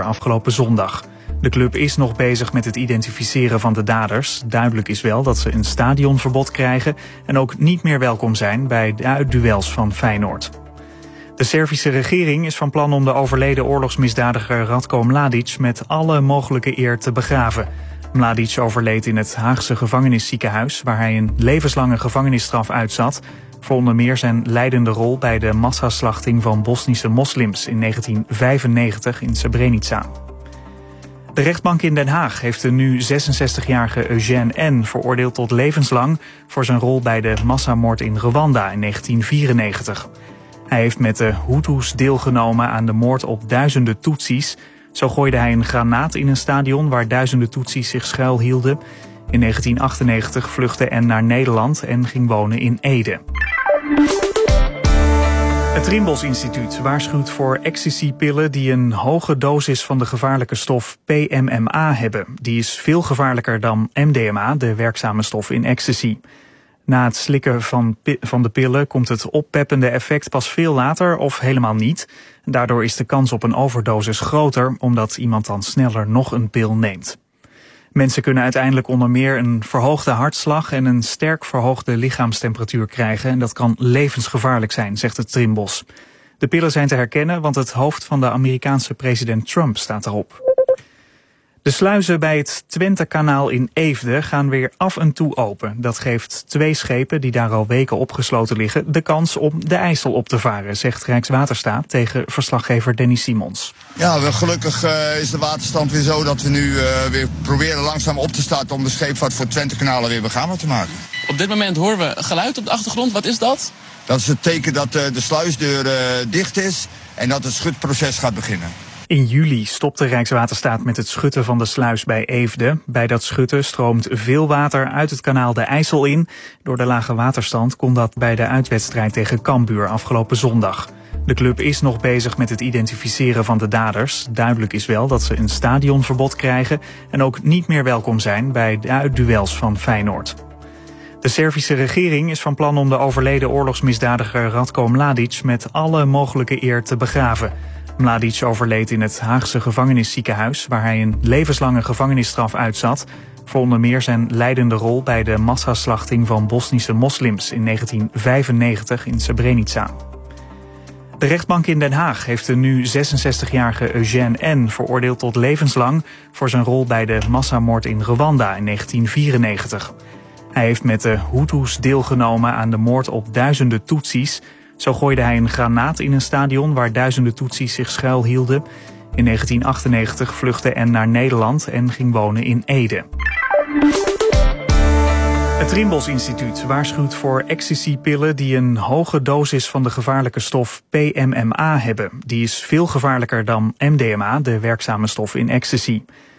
afgelopen zondag. De club is nog bezig met het identificeren van de daders. Duidelijk is wel dat ze een stadionverbod krijgen en ook niet meer welkom zijn bij de uitduels van Feyenoord. De Servische regering is van plan om de overleden oorlogsmisdadiger Ratko Mladic met alle mogelijke eer te begraven. Mladic overleed in het Haagse gevangenisziekenhuis, waar hij een levenslange gevangenisstraf uitzat voor onder meer zijn leidende rol bij de massaslachting van Bosnische moslims in 1995 in Srebrenica. De rechtbank in Den Haag heeft de nu 66-jarige Eugène N. veroordeeld tot levenslang voor zijn rol bij de massamoord in Rwanda in 1994. Hij heeft met de Hutus deelgenomen aan de moord op duizenden Tutsis. Zo gooide hij een granaat in een stadion waar duizenden Tutsis zich schuilhielden. In 1998 vluchtte N naar Nederland en ging wonen in Ede. Het Trimbos Instituut waarschuwt voor ecstasy-pillen die een hoge dosis van de gevaarlijke stof PMMA hebben. Die is veel gevaarlijker dan MDMA, de werkzame stof in ecstasy. Na het slikken van de pillen komt het oppeppende effect pas veel later of helemaal niet. Daardoor is de kans op een overdosis groter, omdat iemand dan sneller nog een pil neemt. Mensen kunnen uiteindelijk onder meer een verhoogde hartslag en een sterk verhoogde lichaamstemperatuur krijgen. En dat kan levensgevaarlijk zijn, zegt het Trimbos. De pillen zijn te herkennen, want het hoofd van de Amerikaanse president Trump staat erop. De sluizen bij het Twentekanaal in Eefde gaan weer af en toe open. Dat geeft 2 schepen die daar al weken opgesloten liggen de kans om de IJssel op te varen, zegt Rijkswaterstaat tegen verslaggever Danny Simons. Ja, gelukkig is de waterstand weer zo dat we nu weer proberen langzaam op te starten om de scheepvaart voor Twentekanalen weer begaanbaar te maken. Op dit moment horen we geluid op de achtergrond. Wat is dat? Dat is het teken dat de sluisdeur dicht is en dat het schutproces gaat beginnen. In juli stopte Rijkswaterstaat met het schutten van de sluis bij Eefde. Bij dat schutten stroomt veel water uit het kanaal de IJssel in. Door de lage waterstand kon dat bij de uitwedstrijd tegen Cambuur afgelopen zondag. De club is nog bezig met het identificeren van de daders. Duidelijk is wel dat ze een stadionverbod krijgen en ook niet meer welkom zijn bij de uitduels van Feyenoord. De Servische regering is van plan om de overleden oorlogsmisdadiger Ratko Mladic met alle mogelijke eer te begraven. Mladic overleed in het Haagse gevangenisziekenhuis, waar hij een levenslange gevangenisstraf uitzat voor onder meer zijn leidende rol bij de massaslachting van Bosnische moslims in 1995 in Srebrenica. De rechtbank in Den Haag heeft de nu 66-jarige Eugène N. veroordeeld tot levenslang voor zijn rol bij de massamoord in Rwanda in 1994. Hij heeft met de Hutus deelgenomen aan de moord op duizenden Tutsis. Zo gooide hij een granaat in een stadion waar duizenden Tutsis zich schuilhielden. In 1998 vluchtte N naar Nederland en ging wonen in Ede. Het Trimbos Instituut waarschuwt voor ecstasy-pillen die een hoge dosis van de gevaarlijke stof PMMA hebben. Die is veel gevaarlijker dan MDMA, de werkzame stof in ecstasy.